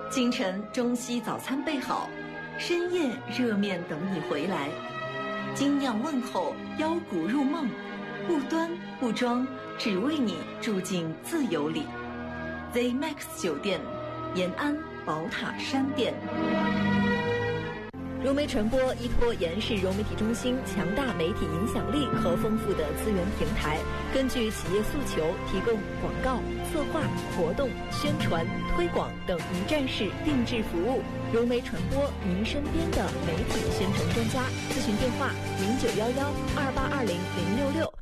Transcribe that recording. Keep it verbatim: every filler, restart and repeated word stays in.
清晨中西早餐备好，深夜热面等你回来。精酿问候，邀骨入梦，不端不装，只为你住进自由里。Z Max 酒店，延安宝塔山店。融媒传播依托延世融媒体中心强大媒体影响力和丰富的资源平台，根据企业诉求提供广告、策划、活动、宣传、推广等一站式定制服务。融媒传播，您身边的媒体宣传专家。咨询电话：零九幺幺二八二零零六六